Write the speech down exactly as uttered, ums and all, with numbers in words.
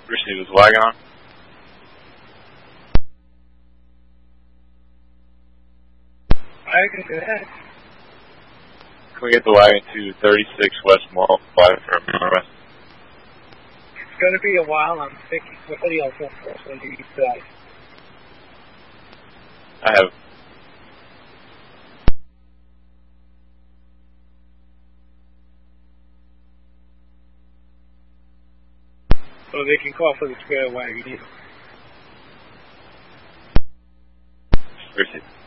Receive this wagon on. Wagon, go ahead. Can we get the wagon to thirty-six West Mall, five for Northwest? It's going to be a while. I'm thinking somebody else up for us on the east side. I have. So they can call for the spare wagon either. Receive.